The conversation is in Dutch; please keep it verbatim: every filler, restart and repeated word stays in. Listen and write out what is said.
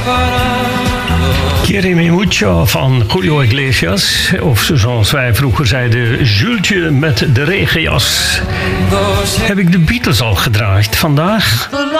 Quiere mi mucho van Julio Iglesias. Of zoals wij vroeger zeiden, Jultje met de regenjas. Heb ik de Beatles al gedraaid vandaag?